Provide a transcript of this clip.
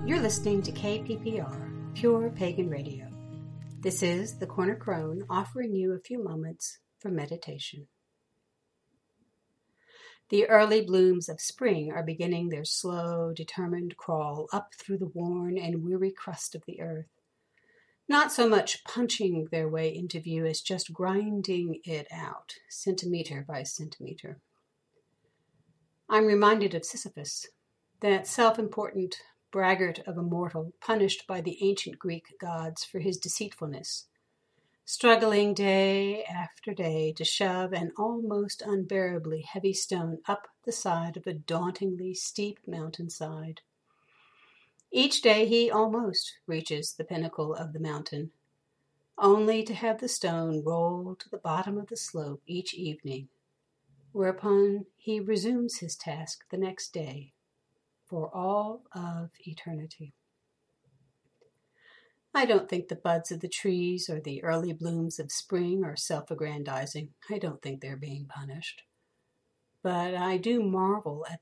You're listening to KPPR, Pure Pagan Radio. This is the Corner Crone offering you a few moments for meditation. The early blooms of spring are beginning their slow, determined crawl up through the worn and weary crust of the earth, not so much punching their way into view as just grinding it out, centimeter by centimeter. I'm reminded of Sisyphus, that self-important braggart of a mortal punished by the ancient Greek gods for his deceitfulness, struggling day after day to shove an almost unbearably heavy stone up the side of a dauntingly steep mountainside. Each day he almost reaches the pinnacle of the mountain, only to have the stone roll to the bottom of the slope each evening, whereupon he resumes his task the next day, for all of eternity. I don't think the buds of the trees or the early blooms of spring are self-aggrandizing. I don't think they're being punished. But I do marvel at